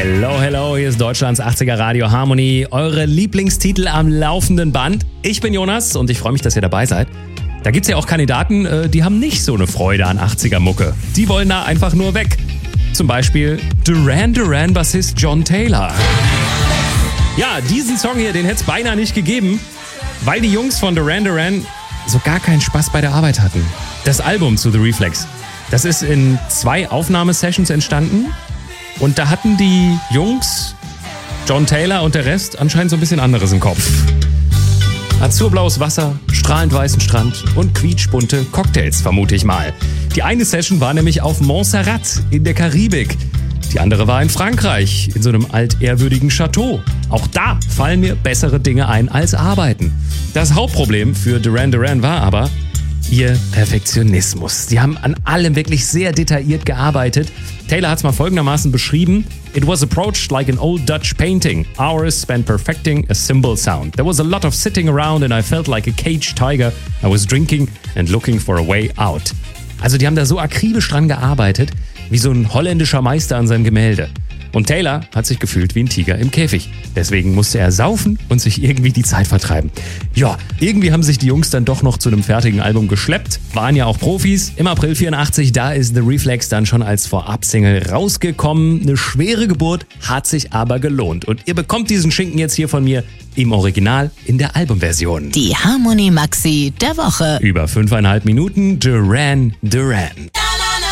Hello, hello, hier ist Deutschlands 80er Radio Harmony, eure Lieblingstitel am laufenden Band. Ich bin Jonas und ich freue mich, dass ihr dabei seid. Da gibt's ja auch Kandidaten, die haben nicht so eine Freude an 80er-Mucke. Die wollen da einfach nur weg. Zum Beispiel Duran Duran-Bassist John Taylor. Ja, diesen Song hier, den hätte es beinahe nicht gegeben, weil die Jungs von Duran Duran so gar keinen Spaß bei der Arbeit hatten. Das Album zu The Reflex, das ist in 2 Aufnahmesessions entstanden. Und da hatten die Jungs, John Taylor und der Rest, anscheinend so ein bisschen anderes im Kopf. Azurblaues Wasser, strahlend weißen Strand und quietschbunte Cocktails, vermute ich mal. Die eine Session war nämlich auf Montserrat in der Karibik. Die andere war in Frankreich, in so einem altehrwürdigen Chateau. Auch da fallen mir bessere Dinge ein als Arbeiten. Das Hauptproblem für Duran Duran war aber ihr Perfektionismus. Sie haben an allem wirklich sehr detailliert gearbeitet. Taylor hat es mal folgendermaßen beschrieben: It was approached like an old Dutch painting. Hours spent perfecting a cymbal sound. There was a lot of sitting around and I felt like a caged tiger. I was drinking and looking for a way out. Also die haben da so akribisch dran gearbeitet, wie so ein holländischer Meister an seinem Gemälde. Und Taylor hat sich gefühlt wie ein Tiger im Käfig. Deswegen musste er saufen und sich irgendwie die Zeit vertreiben. Ja, irgendwie haben sich die Jungs dann doch noch zu einem fertigen Album geschleppt. Waren ja auch Profis. Im April 84, da ist The Reflex dann schon als Vorab-Single rausgekommen. Eine schwere Geburt, hat sich aber gelohnt. Und ihr bekommt diesen Schinken jetzt hier von mir im Original in der Albumversion. Die Harmony Maxi der Woche. Über 5,5 Minuten Duran Duran.